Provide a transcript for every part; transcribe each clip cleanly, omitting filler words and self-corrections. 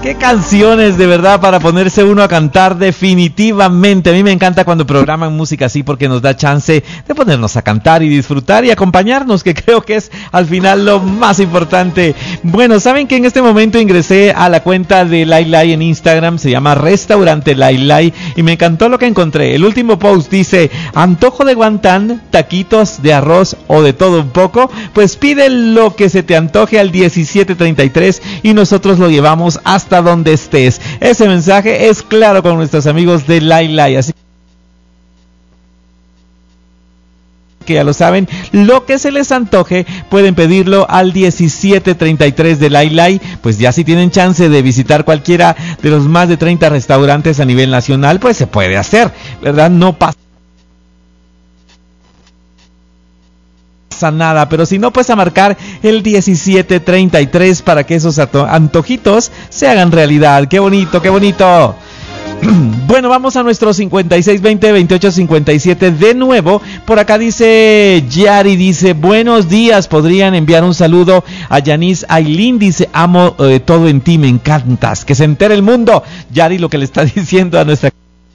Qué canciones, de verdad, para ponerse uno a cantar definitivamente. A mí me encanta cuando programan música así porque nos da chance de ponernos a cantar y disfrutar y acompañarnos, que creo que es al final lo más importante. Bueno, saben que en este momento ingresé a la cuenta de Lai Lai en Instagram, se llama Restaurante Lai Lai, y me encantó lo que encontré. El último post dice: antojo de guantán, taquitos de arroz o de todo un poco, pues pide lo que se te antoje al 1733 y nosotros lo llevamos hasta donde estés. Ese mensaje es claro con nuestros amigos de Lai Lai, así que ya lo saben, lo que se les antoje pueden pedirlo al 1733 de Lai Lai. Pues ya si tienen chance de visitar cualquiera de los más de 30 restaurantes a nivel nacional, pues se puede hacer, ¿verdad? No pasa nada, pero si no, pues a marcar el 1733 para que esos antojitos se hagan realidad. ¡Qué bonito, qué bonito! Bueno, vamos a nuestro 5620-2857 de nuevo. Por acá dice Yari, dice: buenos días, podrían enviar un saludo a Yanis Ailín, dice: amo todo en ti, me encantas, que se entere el mundo. Yari, lo que le está diciendo a nuestra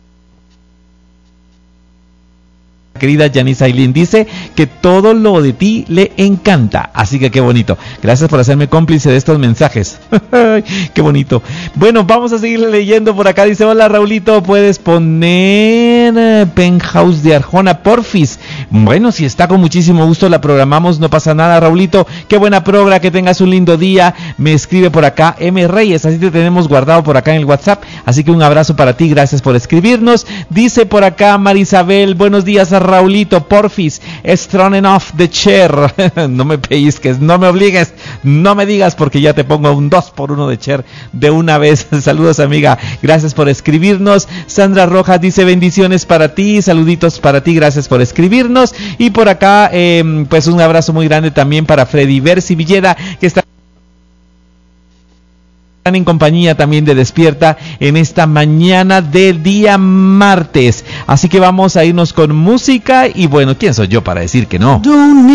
querida Yanis Ailín, dice que todo lo de ti le encanta, así que qué bonito. Gracias por hacerme cómplice de estos mensajes. Qué bonito. Bueno, vamos a seguir leyendo. Por acá dice: hola Raulito, puedes poner Penthouse de Arjona, porfis. Bueno, si está, con muchísimo gusto la programamos, no pasa nada, Raulito. Qué buena progra, que tengas un lindo día. Me escribe por acá M. Reyes, así te tenemos guardado por acá en el WhatsApp, así que un abrazo para ti, gracias por escribirnos. Dice por acá Marisabel: buenos días a Raulito, porfis, strong enough the chair. No me pellizques, no me obligues, no me digas, porque ya te pongo un 2x1 de chair de una vez. Saludos, amiga, gracias por escribirnos. Sandra Rojas dice: bendiciones para ti, saluditos para ti, gracias por escribirnos. Y por acá, pues un abrazo muy grande también para Freddy Versi Villeda, que está en compañía también de Despierta en esta mañana del día martes. Así que vamos a irnos con música y bueno, ¿quién soy yo para decir que no?